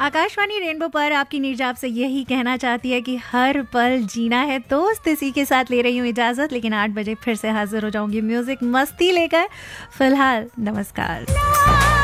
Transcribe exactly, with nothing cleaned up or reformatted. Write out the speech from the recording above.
Akashvani rainbow पर आपकी नीरजा आपसे यही कहना चाहती है कि हर पल जीना है दोस्त। इसी के साथ ले रही हूँ इजाजत, लेकिन आठ बजे फिर से हाजिर हो जाऊंगी म्यूजिक मस्ती लेकर। फिलहाल नमस्कार।